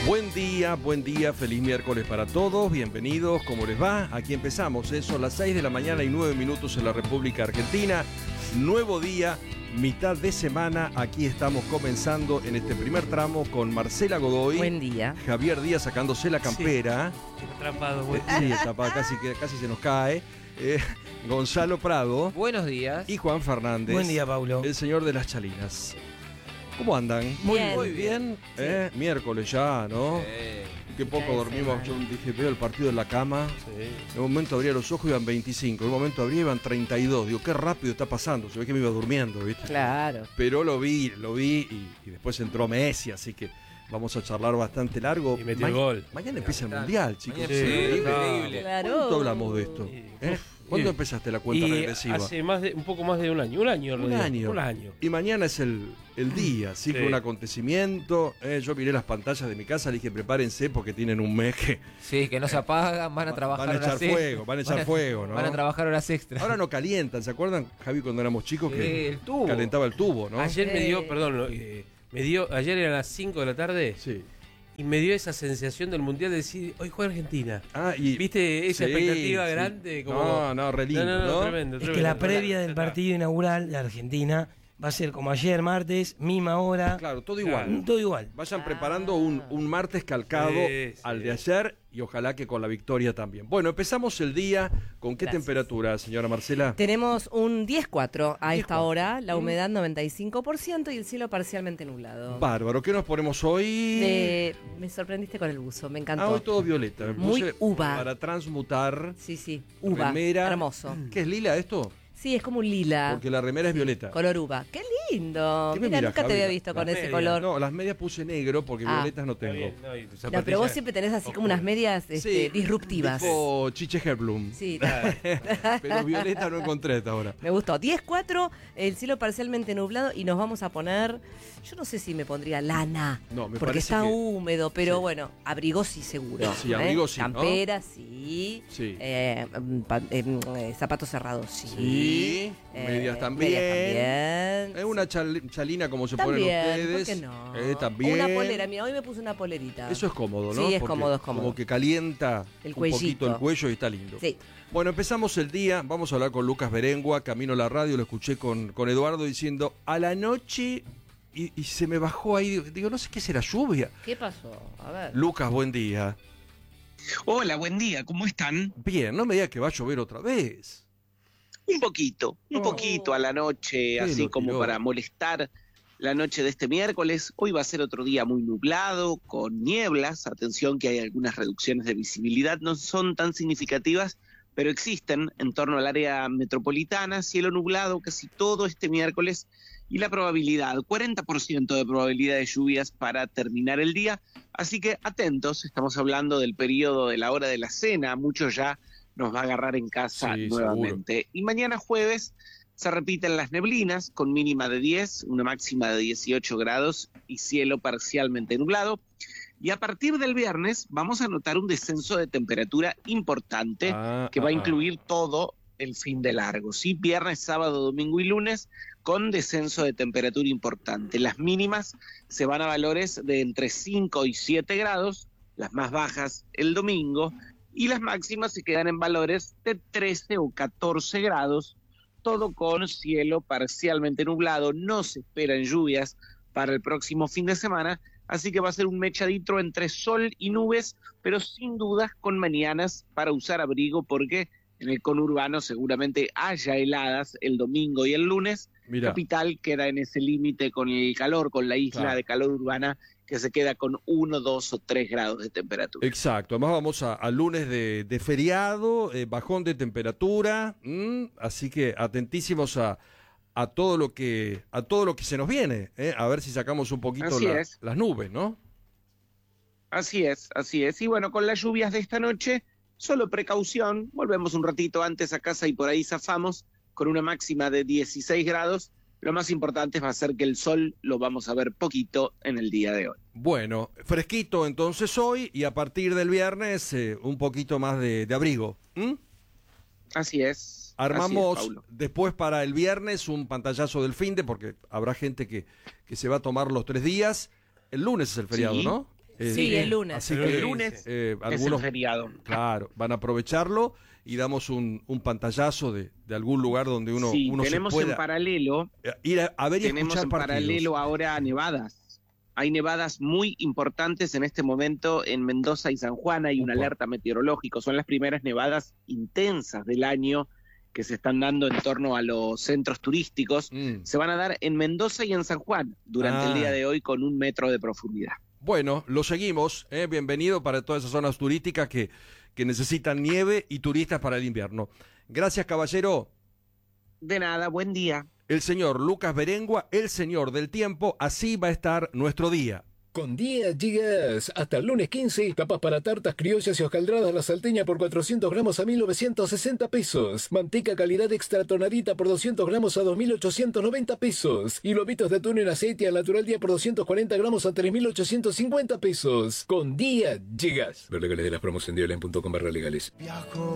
Buen día, feliz miércoles para todos, bienvenidos, ¿cómo les va? Aquí empezamos, son las 6 de la mañana y 9 minutos en la República Argentina, nuevo día, mitad de semana, aquí estamos comenzando en este primer tramo con Marcela Godoy. Buen día. Javier Díaz sacándose la campera. Sí, atrapado, buen Sí, atrapado, casi se nos cae. Gonzalo Prado. Buenos días. Y Juan Fernández. Buen día, Paulo. El señor de las chalinas. ¿Cómo andan? Muy bien. Sí. Miércoles ya, ¿no? Qué poco Ya dormimos. es Yo dije, veo el partido en la cama. En un momento abría los ojos y iban 25. En un momento abría y iban 32. Digo, qué rápido está pasando. Se ve que me iba durmiendo, ¿viste? Claro. Pero lo vi y después entró Messi, así que vamos a charlar bastante largo. Y metió el gol. Mañana empieza el Mundial, chicos. Mañana Sí, increíble. Claro. ¿Cuánto hablamos de esto? ¿Cuándo Y- empezaste la cuenta y regresiva? hace un poco más de un año. Un año. Un año. Y mañana es el día, así que Sí. un acontecimiento. Yo miré las pantallas de mi casa, le dije prepárense porque tienen un mes que Sí, que no se apagan, van a trabajar van a echar horas extras. fuego, van a echar fuego, ¿no? Van a trabajar horas extras. Ahora no calientan, ¿se acuerdan, Javi, cuando éramos chicos Sí, que el tubo. calentaba el tubo, ¿no? Ayer me dio, ayer eran las 5 de la tarde Sí. y me dio esa sensación del Mundial de decir, hoy juega Argentina. Y ¿Viste esa sí, expectativa sí. grande? Como... No, re lindo, ¿no? Tremendo, Es que la previa del partido inaugural de Argentina va a ser como ayer, martes, misma hora. Claro, todo igual. Todo igual. Vayan preparando un martes calcado Sí, al sí. de ayer y ojalá que con la victoria también. Bueno, empezamos el día. ¿Con qué Gracias. temperatura, señora Marcela? Tenemos un 10-4 a 10-4. esta hora, la humedad 95% y el cielo parcialmente nublado. Bárbaro, ¿qué nos ponemos hoy? Me sorprendiste con el buzo, me Hoy encantó. todo violeta. Me Muy puse uva. para transmutar. Sí, uva, Remera. hermoso. ¿Qué es lila esto? Sí, es como un lila. Porque la remera es violeta. Color uva. ¡Qué lindo! ¿Qué me Mira, mirás, nunca te Javi? había visto con Las ese medias. color. No, las medias puse negro porque Ah. violetas no tengo. No, pero vos siempre tenés así como unas medias disruptivas. Tipo Chiche Herblum. Sí, Pero violeta no encontré hasta ahora. me gustó. 10-4, el cielo parcialmente nublado y nos vamos a poner, yo no sé si me pondría lana, No, me porque parece está que- húmedo, pero sí. bueno, abrigo sí seguro. Sí, abrigo sí, ¿no? Campera sí, Sí. zapatos cerrados sí. Sí, medias también. Medias también. Una chalina como se También, ponen ¿por ustedes. qué no? También. Una polera, mira, hoy me puse una polerita. Eso es cómodo, ¿no? Sí, es Porque cómodo, es cómodo. Como que calienta El un poquito cuellito. el cuello y está lindo. Sí. Bueno, empezamos el día. Vamos a hablar con Lucas Berengua, camino a la radio. Lo escuché con Eduardo diciendo a la noche y se me bajó ahí. Digo, no sé qué será, lluvia. ¿Qué pasó? A ver. Lucas, buen día. Hola, buen día, ¿cómo están? Bien, no me digas que va a llover otra vez. Un poquito a la noche, así lo como tiró. para molestar la noche de este miércoles. Hoy va a ser otro día muy nublado, con nieblas. Atención que hay algunas reducciones de visibilidad, no son tan significativas, pero existen en torno al área metropolitana. Cielo nublado casi todo este miércoles y la probabilidad, 40% de probabilidad de lluvias para terminar el día. Así que atentos, estamos hablando del periodo de la hora de la cena, muchos ya nos va a agarrar en casa Sí, nuevamente. Y mañana jueves se repiten las neblinas con mínima de 10, una máxima de 18 grados y cielo parcialmente nublado. Y a partir del viernes vamos a notar un descenso de temperatura importante que va a incluir todo el fin de largo, ¿sí? Viernes, sábado, domingo y lunes con descenso de temperatura importante. Las mínimas se van a valores de entre 5 y 7 grados, las más bajas el domingo, y las máximas se quedan en valores de 13 o 14 grados, todo con cielo parcialmente nublado. No se esperan lluvias para el próximo fin de semana, así que va a ser un mechadito entre sol y nubes, pero sin dudas con mañanas para usar abrigo, porque en el conurbano seguramente haya heladas el domingo y el lunes. Mirá. Capital queda en ese límite con el calor, con la isla Claro. de calor urbana, que se queda con 1, 2 o 3 grados de temperatura. Exacto, además vamos a lunes de feriado, bajón de temperatura, así que atentísimos a todo lo que se nos viene, a ver si sacamos un poquito Así es. las nubes, ¿no? Así es. Y bueno, con las lluvias de esta noche, solo precaución, volvemos un ratito antes a casa y por ahí zafamos con una máxima de 16 grados. Lo más importante va a ser que el sol lo vamos a ver poquito en el día de hoy. Bueno, fresquito entonces hoy y a partir del viernes un poquito más de abrigo. Así es. Armamos así es, Paulo. después para el viernes un pantallazo del finde, porque habrá gente que se va a tomar los 3 días. El lunes es el feriado, Sí. ¿no? Sí, el lunes. Así El que lunes es el algunos, feriado. claro, van a aprovecharlo y damos un pantallazo de algún lugar donde uno se tenemos pueda en paralelo, ir a ver y tenemos escuchar en partidos. paralelo ahora nevadas. Hay nevadas muy importantes en este momento en Mendoza y San Juan, hay una Upa. alerta meteorológica, son las primeras nevadas intensas del año que se están dando en torno a los centros turísticos. Se van a dar en Mendoza y en San Juan durante el día de hoy con 1 metro de profundidad. Bueno, lo seguimos. Bienvenido para todas esas zonas turísticas que necesitan nieve y turistas para el invierno. Gracias, caballero. De nada, buen día. El señor Lucas Berengua, el señor del tiempo. Así va a estar nuestro día. Con Día Gigas, hasta el lunes 15, tapas para tartas criollas y hoskaldradas La Salteña por 400 gramos a 1.960 pesos. Manteca calidad extra tonadita por 200 gramos a 2.890 pesos. Y lobitos de atún en aceite al natural día por 240 gramos a 3.850 pesos. Con Día Gigas. Ver legales de las promos en dialine.com/legales.